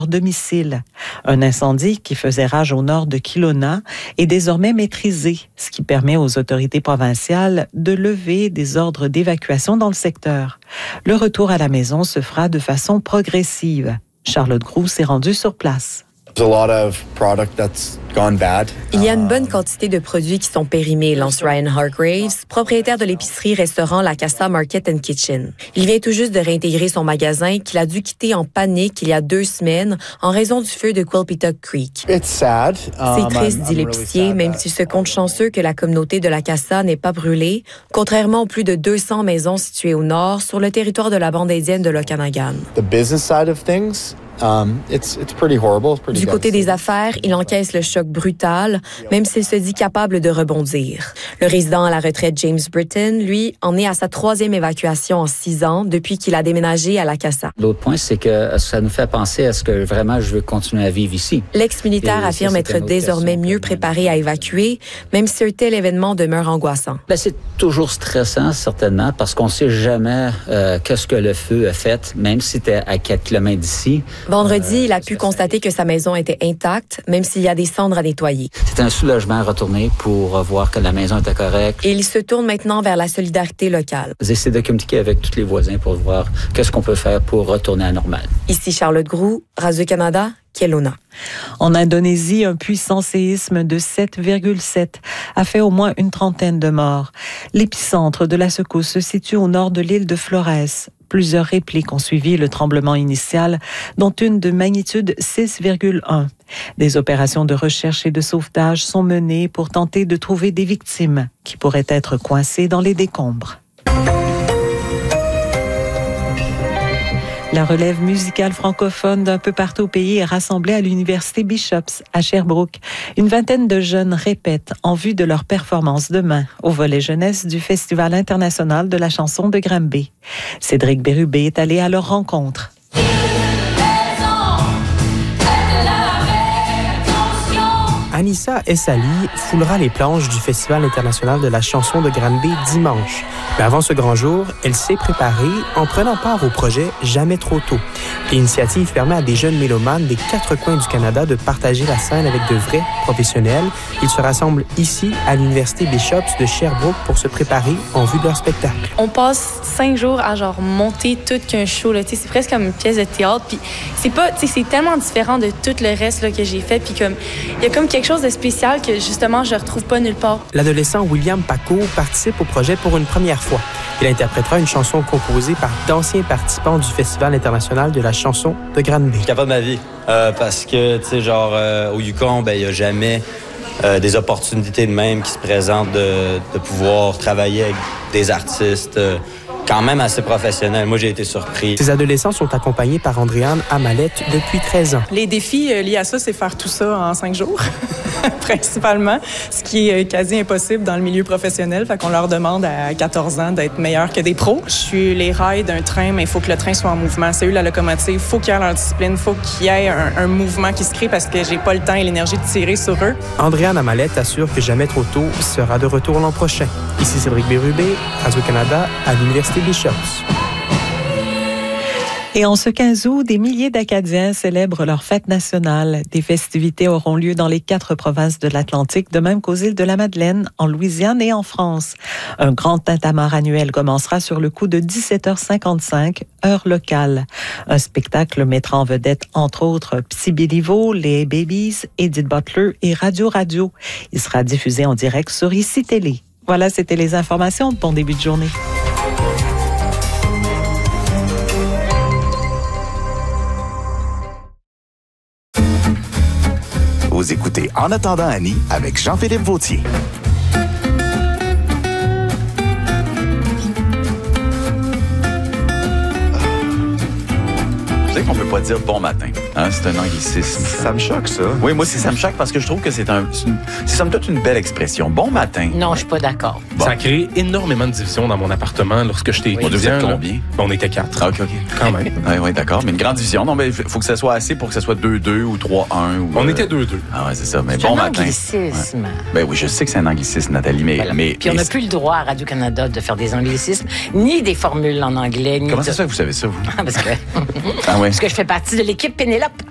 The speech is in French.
domicile. Un incendie qui faisait rage au nord de Kelowna est désormais maîtrisé, ce qui permet aux autorités provinciales de lever des ordres d'évacuation dans le secteur. Le retour à la maison se fera de façon progressive. Charlotte Groux s'est rendue sur place. Il y a une bonne quantité de produits qui sont périmés, lance Ryan Hargraves, propriétaire de l'épicerie-restaurant La Casa Market and Kitchen. Il vient tout juste de réintégrer son magasin qu'il a dû quitter en panique il y a 2 semaines en raison du feu de Quilpituck Creek. C'est triste, dit l'épicier, même s'il se compte chanceux que la communauté de La Casa n'ait pas brûlé, contrairement aux plus de 200 maisons situées au nord sur le territoire de la bande indienne de l'Okanagan. Du côté des affaires, il encaisse le choc brutal, même s'il se dit capable de rebondir. Le résident à la retraite James Britton, lui, en est à sa 3e évacuation en 6 ans depuis qu'il a déménagé à La Casa. L'autre point, c'est que ça nous fait penser à ce que vraiment je veux continuer à vivre ici. L'ex-militaire affirme être désormais mieux préparé à évacuer, même si un tel événement demeure angoissant. C'est toujours stressant, certainement, parce qu'on ne sait jamais qu'est-ce que le feu a fait, même si c'était à 4 km d'ici. Vendredi, il a pu constater que sa maison était intacte, même s'il y a des cendres à nettoyer. C'est un soulagement à retourner pour voir que la maison était correcte. Et il se tourne maintenant vers la solidarité locale. J'essaie de communiquer avec tous les voisins pour voir qu'est-ce qu'on peut faire pour retourner à la normale. Ici Charlotte Groux, Radio-Canada, Kelowna. En Indonésie, un puissant séisme de 7,7 a fait au moins une trentaine de morts. L'épicentre de la secousse se situe au nord de l'île de Flores. Plusieurs répliques ont suivi le tremblement initial, dont une de magnitude 6,1. Des opérations de recherche et de sauvetage sont menées pour tenter de trouver des victimes qui pourraient être coincées dans les décombres. La relève musicale francophone d'un peu partout au pays est rassemblée à l'Université Bishops, à Sherbrooke. Une vingtaine de jeunes répètent en vue de leur performance demain au volet jeunesse du Festival international de la chanson de Granby. Cédric Bérubé est allé à leur rencontre. Anissa Essali foulera les planches du Festival international de la chanson de Granby dimanche. Mais avant ce grand jour, elle s'est préparée en prenant part au projet Jamais trop tôt. L'initiative permet à des jeunes mélomanes des 4 coins du Canada de partager la scène avec de vrais professionnels. Ils se rassemblent ici à l'Université Bishops de Sherbrooke pour se préparer en vue de leur spectacle. On passe 5 jours à monter tout qu'un show. Là. C'est presque comme une pièce de théâtre. Puis c'est tellement différent de tout le reste là, que j'ai fait. Puis il y a comme quelque chose de spécial que justement je retrouve pas nulle part. L'adolescent William Paco participe au projet pour une première fois. Il interprétera une chanson composée par d'anciens participants du Festival international de la chanson de Granby. Je suis capable de ma vie parce que au Yukon, il n'y a jamais des opportunités de même qui se présentent de pouvoir travailler avec des artistes quand même assez professionnels. Moi, j'ai été surpris. Ces adolescents sont accompagnés par Andréane Amalette depuis 13 ans. Les défis liés à ça, c'est faire tout ça en 5 jours, principalement, ce qui est quasi impossible dans le milieu professionnel. Fait qu'on leur demande à 14 ans d'être meilleurs que des pros. Je suis les rails d'un train, mais il faut que le train soit en mouvement. C'est eux la locomotive. Il faut qu'il y ait leur discipline. Il faut qu'il y ait un mouvement qui se crée parce que j'ai pas le temps et l'énergie de tirer sur eux. Andréane Amalette assure que Jamais trop tôt sera de retour l'an prochain. Ici Cédric Bérubé, Radio-Canada, à l'Université Bishops. Et en ce 15 août, des milliers d'Acadiens célèbrent leur fête nationale. Des festivités auront lieu dans les 4 provinces de l'Atlantique, de même qu'aux îles de la Madeleine, en Louisiane et en France. Un grand tintamarre annuel commencera sur le coup de 17h55, heure locale. Un spectacle mettra en vedette, entre autres, Psy Béliveau, les Babies, Edith Butler et Radio. Il sera diffusé en direct sur ICI Télé. Voilà, c'était les informations. Bon début de journée. Vous écoutez En attendant Annie avec Jean-Philippe Vautier. Tu sais qu'on peut pas dire bon matin. Hein? C'est un anglicisme. Ça me choque, ça. Oui, moi aussi, ça me choque parce que je trouve que c'est somme toute une belle expression. Bon matin. Non, je suis pas d'accord. Bon. Ça a créé énormément de divisions dans mon appartement lorsque j'étais étudiant. Vous êtes combien? On était 4. Ah, OK. Quand même. Oui, d'accord. Mais une grande division. Non, mais il faut que ça soit assez pour que ça soit 2-2 ou 3-1. Ou, on était 2-2. Ah ouais, c'est ça. Mais c'est bon un matin. Anglicisme. Ouais. Ben oui, je sais que c'est un anglicisme, Nathalie, mais... Voilà. Puis on n'a plus le droit à Radio-Canada de faire des anglicismes, ni des formules en anglais. Comment ça se fait que vous savez ça, vous? Parce que... Ah ouais. Parce que je fais partie de l'équipe Pénélope.